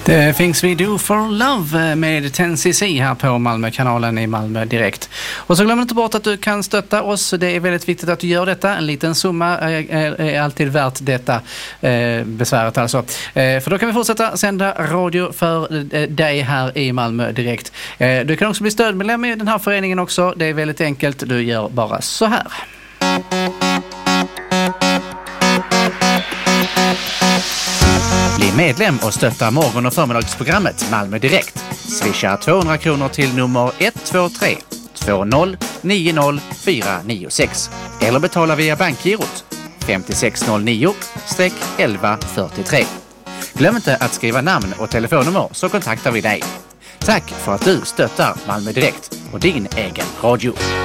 The Things We Do for Love med 10cc här på Malmökanalen i Malmö Direkt. Och så glöm inte bort att du kan stötta oss. Det är väldigt viktigt att du gör detta. En liten summa är alltid värt detta besväret alltså. För då kan vi fortsätta sända radio för dig här i Malmö Direkt. Du kan också bli stödmedlem i den här föreningen också. Det är väldigt enkelt. Du gör bara så här. Bli medlem och stötta morgon- och förmiddagsprogrammet Malmö Direkt. Swisha 200 kronor till nummer 123 20 90 496 eller betala via bankgirot 5609-1143. Glöm inte att skriva namn och telefonnummer så kontaktar vi dig. Tack för att du stöttar Malmö Direkt och din egen radio.